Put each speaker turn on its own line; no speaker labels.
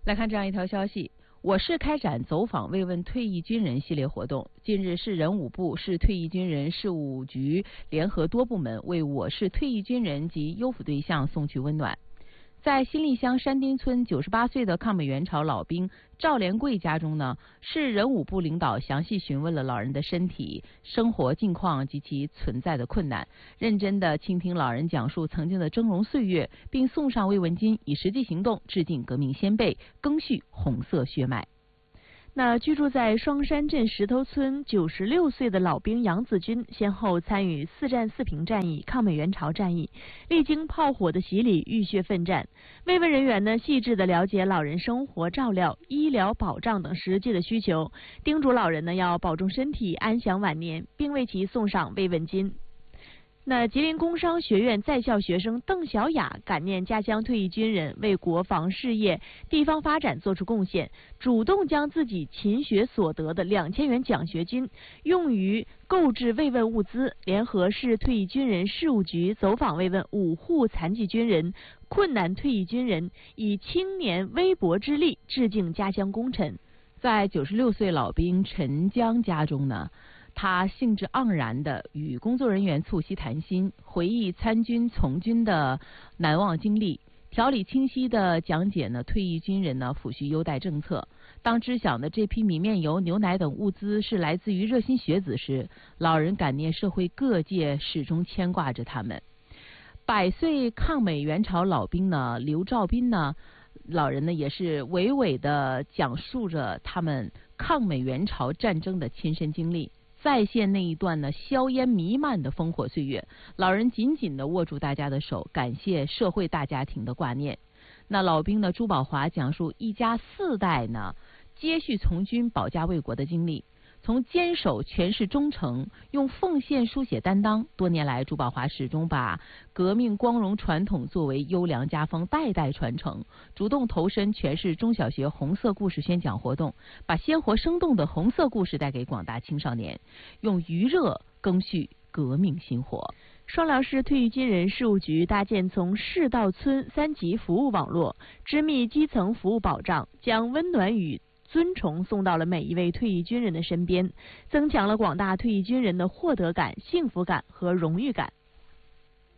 来看这样一条消息。我市开展走访慰问退役军人系列活动。近日，市人武部、市退役军人事务局联合多部门为我市退役军人及优抚对象送去温暖。在新立乡山丁村98岁的抗美援朝老兵赵连贵家中呢，市人武部领导详细询问了老人的身体、生活境况及其存在的困难，认真地倾听老人讲述曾经的峥嵘岁月，并送上慰问金，以实际行动致敬革命先辈，赓续红色血脉。
那居住在双山镇石头村96岁的老兵杨子军，先后参与4战4平战役、抗美援朝战役，历经炮火的洗礼，浴血奋战。慰问人员呢，细致地了解老人生活照料、医疗保障等实际的需求，叮嘱老人呢要保重身体，安享晚年，并为其送上慰问金。那吉林工商学院在校学生邓小雅感念家乡退役军人为国防事业、地方发展做出贡献，主动将自己勤学所得的2000元奖学金用于购置慰问物资，联合市退役军人事务局走访慰问5户残疾军人、困难退役军人，以青年微薄之力致敬家乡功臣。
在96岁老兵陈江家中呢，他兴致盎然地与工作人员促膝谈心，回忆参军从军的难忘经历，条理清晰地讲解退役军人抚恤优待政策。当知晓的这批米面油、牛奶等物资是来自于热心学子时，老人感念社会各界始终牵挂着他们。100岁抗美援朝老兵刘兆斌老人也是娓娓地讲述着他们抗美援朝战争的亲身经历，再现那一段硝烟弥漫的烽火岁月。老人紧紧地握住大家的手，感谢社会大家庭的挂念。那老兵朱宝华讲述一家4代接续从军保家卫国的经历，从坚守诠释忠诚，用奉献书写担当。多年来，朱宝华始终把革命光荣传统作为优良家风，代代传承，主动投身诠释中小学红色故事宣讲活动，把鲜活生动的红色故事带给广大青少年，用余热赓续革命薪火。
双辽市退役军人事务局搭建从市到村3级服务网络，织密基层服务保障，将温暖与尊崇送到了每一位退役军人的身边，增强了广大退役军人的获得感、幸福感和荣誉感。